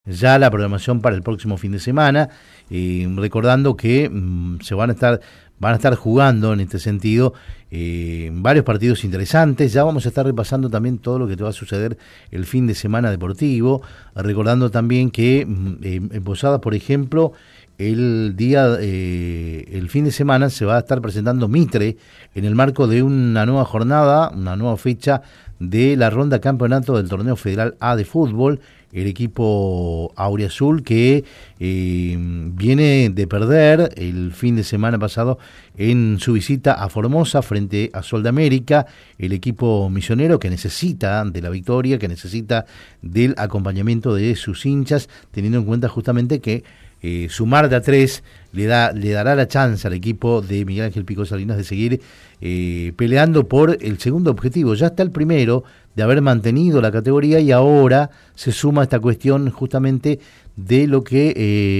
ya la programación para el próximo fin de semana, recordando que se van a estar jugando en este sentido varios partidos interesantes. Ya vamos a estar repasando también todo lo que te va a suceder el fin de semana deportivo, recordando también que en Posadas, por ejemplo, el fin de semana se va a estar presentando Mitre en el marco de una nueva jornada, una nueva fecha de la ronda campeonato del Torneo Federal A de fútbol. El equipo auriazul que viene de perder el fin de semana pasado en su visita a Formosa frente a Sol de América. El equipo misionero que necesita de la victoria, que necesita del acompañamiento de sus hinchas, teniendo en cuenta justamente que sumar de a 3 le dará la chance al equipo de Miguel Ángel Pico Salinas de seguir peleando por el segundo objetivo. Ya está el primero de haber mantenido la categoría y ahora se suma esta cuestión justamente de lo que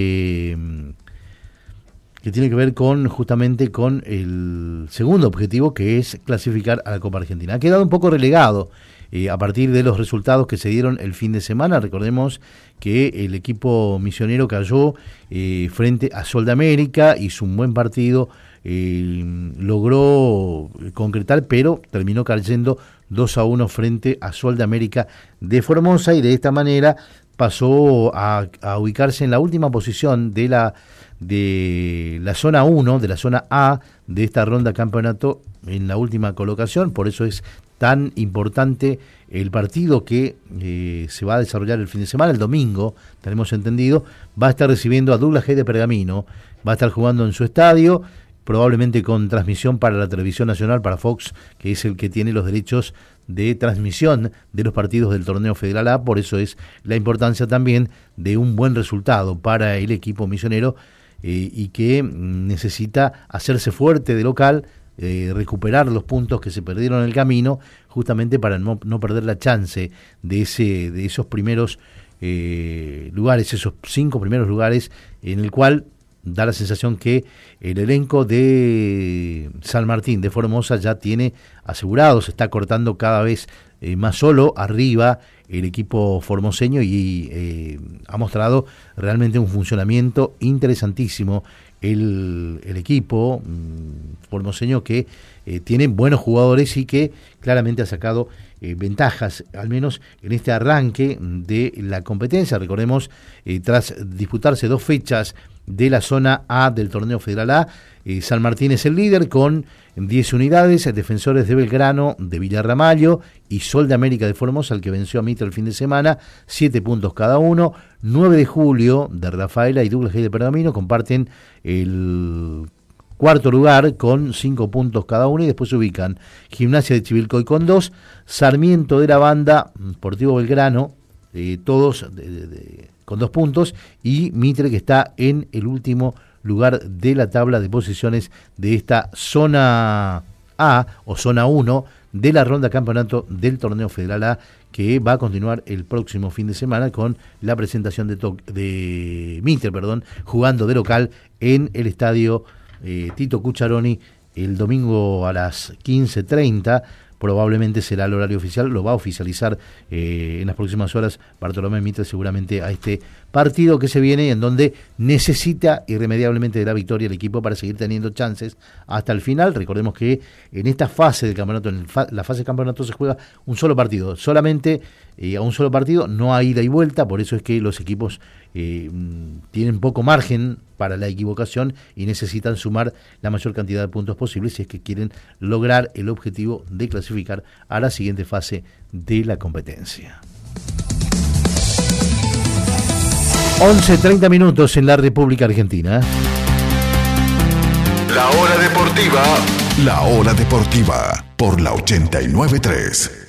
tiene que ver con el segundo objetivo, que es clasificar a la Copa Argentina. Ha quedado un poco relegado a partir de los resultados que se dieron el fin de semana. Recordemos que el equipo misionero cayó frente a Sol de América, hizo un buen partido, logró concretar, pero terminó cayendo 2-1 frente a Sol de América de Formosa, y de esta manera pasó a ubicarse en la última posición de la zona 1, de la zona A de esta ronda campeonato, en la última colocación. Por eso es tan importante el partido que se va a desarrollar el fin de semana. El domingo, tenemos entendido, va a estar recibiendo a Douglas G de Pergamino, va a estar jugando en su estadio, probablemente con transmisión para la televisión nacional, para Fox, que es el que tiene los derechos de transmisión de los partidos del Torneo Federal A. Por eso es la importancia también de un buen resultado para el equipo misionero, y que necesita hacerse fuerte de local, recuperar los puntos que se perdieron en el camino, justamente para no perder la chance de esos primeros lugares, esos 5 primeros lugares, en el cual da la sensación que el elenco de San Martín de Formosa ya tiene asegurado. Se está cortando cada vez más solo arriba el equipo formoseño, y ha mostrado realmente un funcionamiento interesantísimo el equipo formoseño, que tiene buenos jugadores y que claramente ha sacado ventajas, al menos en este arranque de la competencia. Recordemos, tras disputarse 2 fechas de la zona A del Torneo Federal A, San Martín es el líder con 10 unidades, Defensores de Belgrano de Villarramallo y Sol de América de Formosa, el que venció a Mitre el fin de semana, 7 puntos cada uno. 9 de julio de Rafaela y Douglas G de Pergamino comparten el cuarto lugar con 5 puntos cada uno, y después se ubican Gimnasia de Chivilcoy con 2, Sarmiento de la Banda, Sportivo Belgrano, todos con 2 puntos, y Mitre, que está en el último lugar de la tabla de posiciones de esta zona A o zona 1 de la ronda campeonato del Torneo Federal A, que va a continuar el próximo fin de semana con la presentación de Mitre, jugando de local en el estadio Tito Cucharoni el domingo a las 15:30. Probablemente será el horario oficial, lo va a oficializar en las próximas horas Bartolomé Mitre, seguramente, a este partido que se viene, en donde necesita irremediablemente de la victoria el equipo para seguir teniendo chances hasta el final. Recordemos que en esta fase del campeonato, la fase de campeonato, se juega un solo partido, solamente a un solo partido, no hay ida y vuelta. Por eso es que los equipos tienen poco margen para la equivocación y necesitan sumar la mayor cantidad de puntos posibles si es que quieren lograr el objetivo de clasificar a la siguiente fase de la competencia. 11:30 minutos en la República Argentina. La hora deportiva por la 89.3.